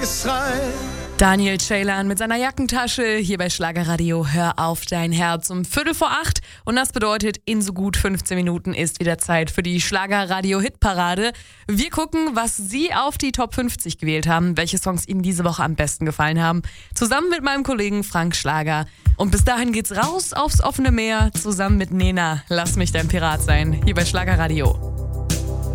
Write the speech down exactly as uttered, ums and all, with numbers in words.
Daniel Ceylan mit seiner Jackentasche hier bei Schlagerradio. Hör auf dein Herz um Viertel vor acht. Und das bedeutet, in so gut fünfzehn Minuten ist wieder Zeit für die Schlagerradio-Hitparade. Wir gucken, was Sie auf die Top fünfzig gewählt haben, welche Songs Ihnen diese Woche am besten gefallen haben. Zusammen mit meinem Kollegen Frank Schlager. Und bis dahin geht's raus aufs offene Meer, zusammen mit Nena. Lass mich dein Pirat sein, hier bei Schlagerradio.